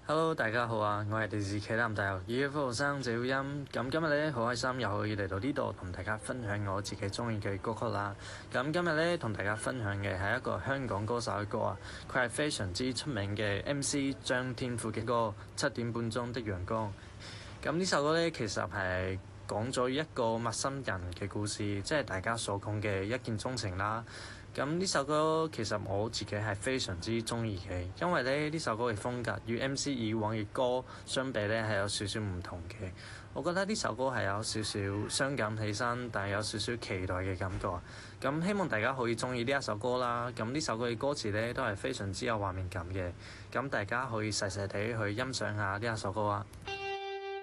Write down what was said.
Hello，大家好啊！我係嚟自暨南大學醫科學生謝曉欽。咁今日咧好開心，又可以嚟到呢度同大家分享我自己中意嘅歌曲啦。咁今日咧同大家分享嘅係一個香港歌手嘅歌啊，佢係非常之出名嘅 MC 張天賦嘅歌《7點半鐘的陽光》。咁呢首歌咧其實係講咗一個陌生人嘅故事，即係大家所講嘅一見鍾情啦。咁呢首歌其實我自己係非常之中意嘅，因為咧呢首歌嘅風格與 MC 以往嘅歌相比咧係有少少唔同嘅。我覺得呢首歌係有少少傷感起身，但係有少少期待嘅感覺。咁希望大家可以中意呢一首歌啦。咁呢首歌嘅歌詞咧都係非常之有畫面感嘅。咁大家可以細細地去欣賞下呢一首歌啊。